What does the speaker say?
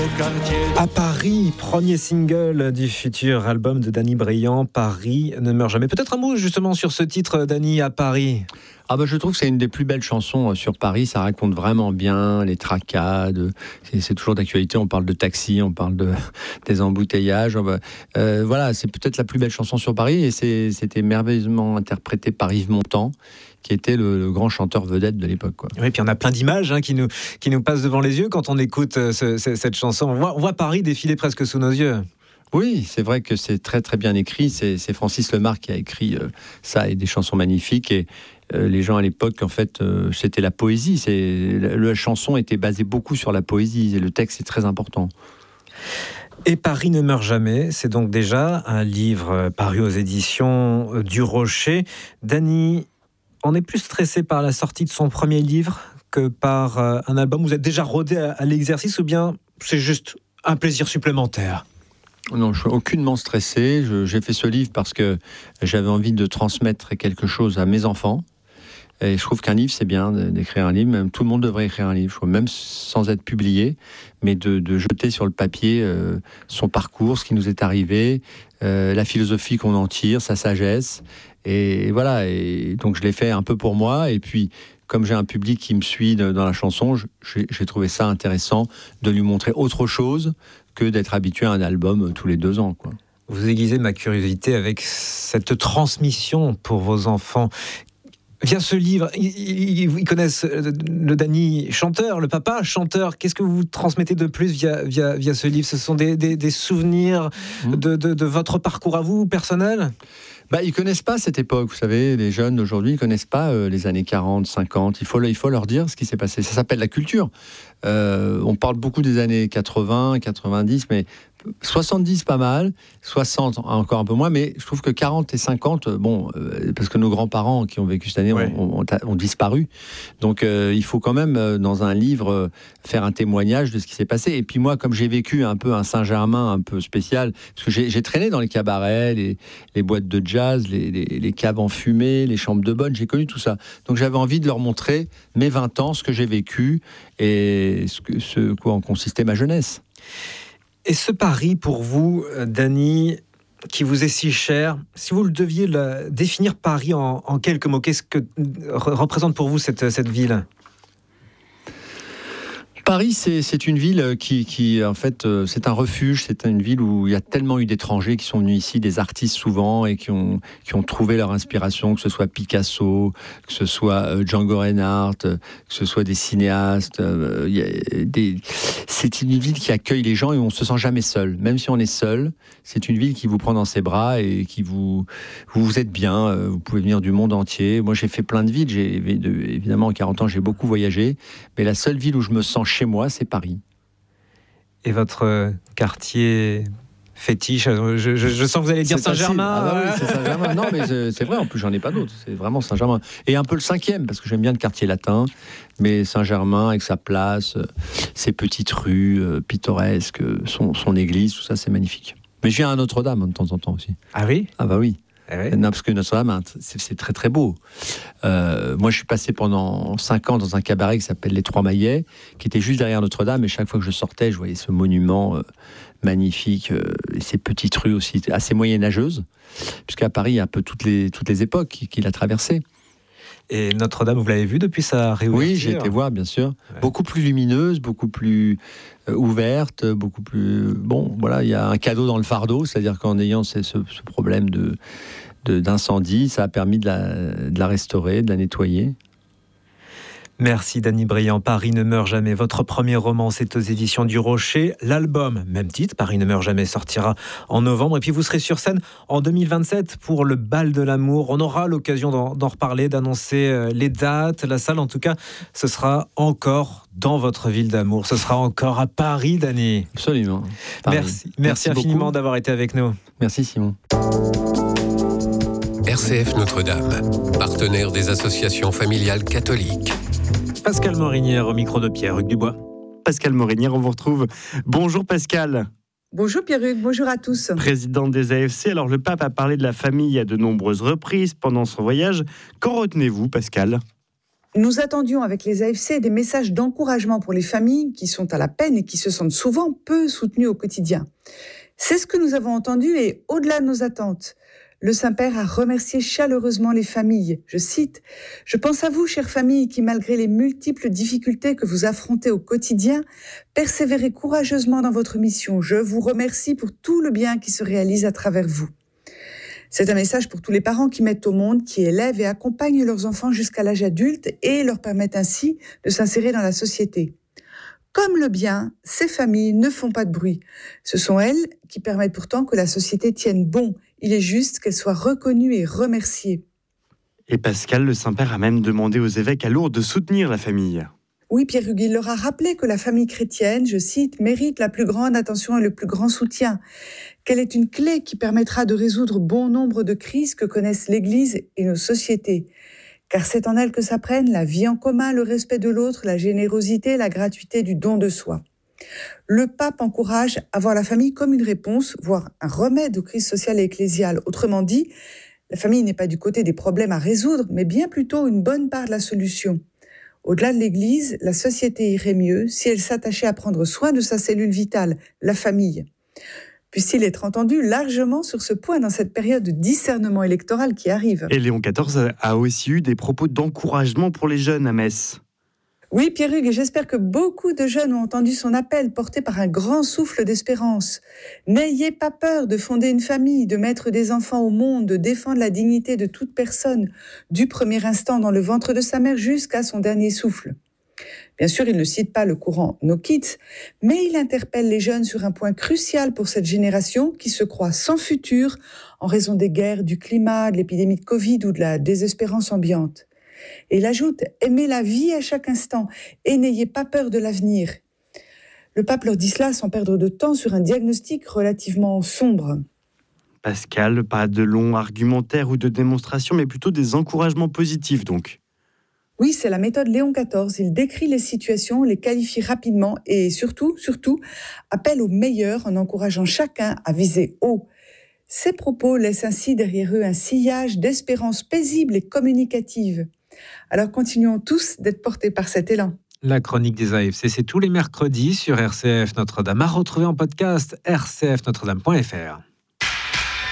À Paris, premier single du futur album de Danny Briand, Paris ne meurt jamais. Peut-être un mot justement sur ce titre, Danny, à Paris. Je trouve que c'est une des plus belles chansons sur Paris. Ça raconte vraiment bien les tracades. C'est toujours d'actualité. On parle de taxi, on parle des embouteillages. Voilà, c'est peut-être la plus belle chanson sur Paris. Et c'était merveilleusement interprété par Yves Montand, qui était le grand chanteur vedette de l'époque, quoi. Oui, puis on a plein d'images qui nous passent devant les yeux quand on écoute cette chanson. On voit Paris défiler presque sous nos yeux. Oui, c'est vrai que c'est très très bien écrit. C'est Francis Lemarque qui a écrit ça, et des chansons magnifiques. Et les gens à l'époque, en fait, c'était la poésie. La chanson était basée beaucoup sur la poésie. Et le texte est très important. Et Paris ne meurt jamais, c'est donc déjà un livre paru aux éditions du Rocher. Danny, on est plus stressé par la sortie de son premier livre que par un album. Vous êtes déjà rodé à l'exercice, ou bien c'est juste un plaisir supplémentaire ? Non, je suis aucunement stressé. J'ai fait ce livre parce que j'avais envie de transmettre quelque chose à mes enfants. Et je trouve qu'un livre, c'est bien d'écrire un livre. Même tout le monde devrait écrire un livre, même sans être publié, mais de jeter sur le papier son parcours, ce qui nous est arrivé, la philosophie qu'on en tire, sa sagesse. Et voilà. Et donc je l'ai fait un peu pour moi. Et puis, comme j'ai un public qui me suit dans la chanson, j'ai trouvé ça intéressant de lui montrer autre chose que d'être habitué à un album tous les 2 ans, quoi. Vous aiguisez ma curiosité avec cette transmission pour vos enfants. Via ce livre, ils connaissent le Danny chanteur, le papa chanteur. Qu'est-ce que vous transmettez de plus via ce livre ? Ce sont des souvenirs de votre parcours à vous, personnel ? Ils connaissent pas cette époque, vous savez, les jeunes d'aujourd'hui, ils connaissent pas les années 40, 50. Il faut leur dire ce qui s'est passé. Ça s'appelle la culture. On parle beaucoup des années 80, 90, mais 70 pas mal, 60 encore un peu moins, mais je trouve que 40 et 50, parce que nos grands-parents qui ont vécu cette année ont disparu. Donc il faut quand même, dans un livre, faire un témoignage de ce qui s'est passé. Et puis moi, comme j'ai vécu un peu un Saint-Germain un peu spécial, parce que j'ai traîné dans les cabarets, les boîtes de jazz, les caves enfumées, les chambres de bonne, j'ai connu tout ça. Donc j'avais envie de leur montrer mes 20 ans, ce que j'ai vécu et ce quoi en consistait ma jeunesse. Et ce Paris, pour vous, Danny, qui vous est si cher, si vous le deviez définir Paris en quelques mots, qu'est-ce que représente pour vous cette ville ? Paris, c'est une ville qui en fait, c'est un refuge. C'est une ville où il y a tellement eu d'étrangers qui sont venus ici, des artistes souvent, et qui ont trouvé leur inspiration, que ce soit Picasso, que ce soit Django Reinhardt, que ce soit des cinéastes. C'est une ville qui accueille les gens et on ne se sent jamais seul. Même si on est seul, c'est une ville qui vous prend dans ses bras et qui vous êtes bien. Vous pouvez venir du monde entier. Moi, j'ai fait plein de villes. Évidemment, en 40 ans, j'ai beaucoup voyagé. Mais la seule ville où je me sens chez moi, c'est Paris. Et votre quartier fétiche, je sens que vous allez dire Saint-Germain. Oui, c'est Saint-Germain. Non, mais c'est vrai, en plus, j'en ai pas d'autres. C'est vraiment Saint-Germain. Et un peu le 5e, parce que j'aime bien le quartier latin. Mais Saint-Germain, avec sa place, ses petites rues pittoresques, son église, tout ça, c'est magnifique. Mais je viens à Notre-Dame de temps en temps aussi. Ah oui ? Ah bah oui. Ouais. Non, parce que Notre-Dame, c'est très très beau. Moi, je suis passé pendant 5 ans dans un cabaret qui s'appelle Les Trois Maillets, qui était juste derrière Notre-Dame, et chaque fois que je sortais, je voyais ce monument magnifique, et ces petites rues aussi assez moyenâgeuses, puisqu'à Paris, il y a un peu toutes les époques qu'il a traversées. Et Notre-Dame, vous l'avez vu depuis sa réouverture ? Oui, j'ai été voir, bien sûr. Ouais. Beaucoup plus lumineuse, beaucoup plus ouverte, beaucoup plus... Bon, voilà, il y a un cadeau dans le fardeau, c'est-à-dire qu'en ayant ce problème d'incendie, ça a permis de la restaurer, de la nettoyer. Merci Danny Briand. Paris ne meurt jamais. Votre premier roman, c'est aux éditions du Rocher. L'album, même titre, Paris ne meurt jamais, sortira en novembre. Et puis vous serez sur scène en 2027 pour le Bal de l'amour. On aura l'occasion d'en reparler, d'annoncer les dates. La salle, en tout cas, ce sera encore dans votre ville d'amour. Ce sera encore à Paris, Danny. Absolument. Merci infiniment beaucoup d'avoir été avec nous. Merci Simon. RCF Notre-Dame, partenaire des associations familiales catholiques. Pascal Morinière au micro de Pierre-Hugues Dubois. Pascal Morinière, on vous retrouve. Bonjour Pascal. Bonjour Pierre-Hugues, bonjour à tous. Président des AFC, alors le pape a parlé de la famille à de nombreuses reprises pendant son voyage. Qu'en retenez-vous Pascal ? Nous attendions avec les AFC des messages d'encouragement pour les familles qui sont à la peine et qui se sentent souvent peu soutenues au quotidien. C'est ce que nous avons entendu et au-delà de nos attentes, le Saint-Père a remercié chaleureusement les familles. Je cite, « Je pense à vous, chères familles, qui malgré les multiples difficultés que vous affrontez au quotidien, persévérez courageusement dans votre mission. Je vous remercie pour tout le bien qui se réalise à travers vous. » C'est un message pour tous les parents qui mettent au monde, qui élèvent et accompagnent leurs enfants jusqu'à l'âge adulte et leur permettent ainsi de s'insérer dans la société. Comme le bien, ces familles ne font pas de bruit. Ce sont elles qui permettent pourtant que la société tienne bon. Il est juste qu'elles soient reconnues et remerciées. Et Pascal, le Saint-Père a même demandé aux évêques à Lourdes de soutenir la famille. Oui, Pierre-Hugues, il leur a rappelé que la famille chrétienne, je cite, mérite la plus grande attention et le plus grand soutien, qu'elle est une clé qui permettra de résoudre bon nombre de crises que connaissent l'Église et nos sociétés. Car c'est en elle que s'apprennent la vie en commun, le respect de l'autre, la générosité, la gratuité du don de soi. Le pape encourage à voir la famille comme une réponse, voire un remède aux crises sociales et ecclésiales. Autrement dit, la famille n'est pas du côté des problèmes à résoudre, mais bien plutôt une bonne part de la solution. Au-delà de l'Église, la société irait mieux si elle s'attachait à prendre soin de sa cellule vitale, la famille. Puisse-t-il être entendu largement sur ce point dans cette période de discernement électoral qui arrive. Et Léon XIV a aussi eu des propos d'encouragement pour les jeunes à Metz. Oui, Pierre-Hugues, et j'espère que beaucoup de jeunes ont entendu son appel porté par un grand souffle d'espérance. N'ayez pas peur de fonder une famille, de mettre des enfants au monde, de défendre la dignité de toute personne, du premier instant dans le ventre de sa mère jusqu'à son dernier souffle. Bien sûr, il ne cite pas le courant No Kids, mais il interpelle les jeunes sur un point crucial pour cette génération qui se croit sans futur en raison des guerres, du climat, de l'épidémie de Covid ou de la désespérance ambiante. Et il ajoute « Aimez la vie à chaque instant et n'ayez pas peur de l'avenir ». Le pape leur dit cela sans perdre de temps sur un diagnostic relativement sombre. Pascal, pas de longs argumentaires ou de démonstrations, mais plutôt des encouragements positifs donc. Oui, c'est la méthode Léon XIV. Il décrit les situations, les qualifie rapidement et surtout, appelle au meilleur en encourageant chacun à viser haut. Ces propos laissent ainsi derrière eux un sillage d'espérance paisible et communicative. Alors continuons tous d'être portés par cet élan. La chronique des AFC, c'est tous les mercredis sur RCF Notre-Dame, à retrouver en podcast rcfnotredame.fr.